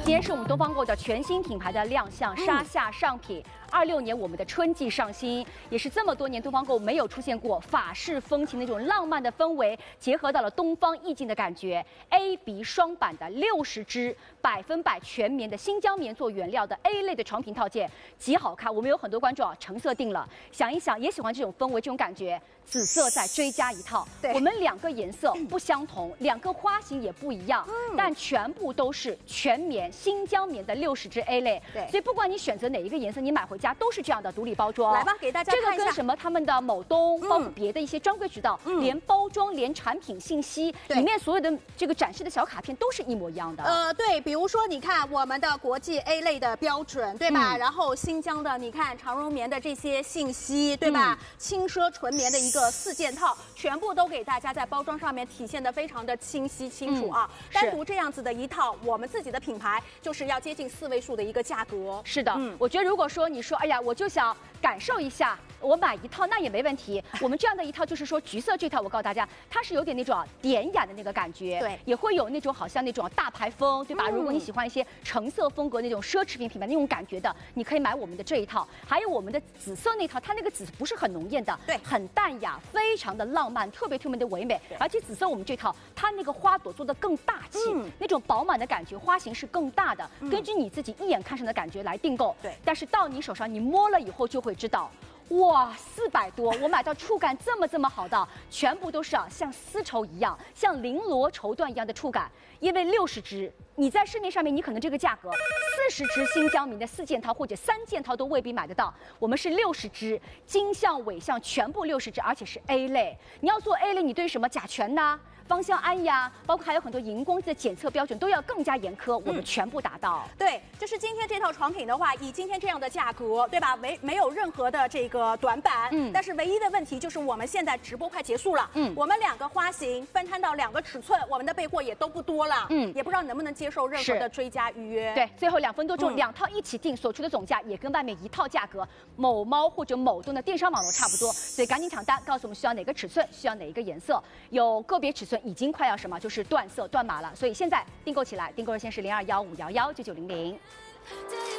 今天是我们东方购的全新品牌的亮相，沙夏上品。26年我们的春季上新，也是这么多年东方购没有出现过法式风情那种浪漫的氛围，结合到了东方意境的感觉。A、B 双版的60支100%全棉的新疆棉做原料的 A 类的床品套件，极好看。我们有很多观众啊，成色定了，想一想也喜欢这种氛围、这种感觉。紫色再追加一套，我们2个颜色不相同，2个花型也不一样，但全部都是全棉新疆棉的60支 A 类。对，所以不管你选择哪一个颜色，你买回家都是这样的独立包装。 来吧，给大家看一下这个跟什么他们的某东，包括别的一些专柜渠道，连包装、连产品信息，里面所有的这个展示的小卡片都是一模一样的。 对，比如说你看我们的国际 A 类的标准，对吧？然后新疆的，你看长绒棉的这些信息，对吧？轻奢纯棉的一个4件套，全部都给大家在包装上面体现的非常的清晰清楚啊。单独这样子的一套，我们自己的品牌就是要接近4位数的一个价格。 是的，我觉得如果说你说，哎呀，我就想感受一下，我买一套那也没问题。我们这样的一套就是说，橘色这套，我告诉大家，它是有点那种典雅的那个感觉，对，也会有那种好像那种大牌风，对吧？如果你喜欢一些橙色风格那种奢侈品品牌那种感觉的，你可以买我们的这一套。还有我们的紫色那套，它那个紫不是很浓艳的，对，很淡雅，非常的浪漫，特别的唯美。而且紫色我们这套，它那个花朵做的更大气，那种饱满的感觉，花型是更大的，根据你自己一眼看上的感觉来订购。对，但是到你手上，你摸了以后就会知道。哇，400多，我买到触感这么好的，全部都是像丝绸一样，像绫罗绸缎一样的触感。因为60支，你在市面上面你可能这个价格，40支新疆棉的4件套或者3件套都未必买得到。我们是60支，金项、尾项全部60支，而且是 A 类。你要做 A 类，你对什么甲醛呐、芳香胺呀，包括还有很多荧光剂的检测标准都要更加严苛，我们全部达到。对， 就是今天这套床品的话，以今天这样的价格，对吧？没有任何的这个短板，但是唯一的问题就是我们现在直播快结束了，我们2个花型分摊到2个尺寸，我们的备货也都不多了，也不知道能不能接受任何的追加预约。 对，最后2分多钟，2套一起订，所出的总价也跟外面一套价格某猫或者某东的电商网络差不多，所以赶紧抢单，告诉我们需要哪个尺寸，需要哪一个颜色，有个别尺寸已经快要什么，就是断色断码了，所以现在订购起来，订购热线是0215119900。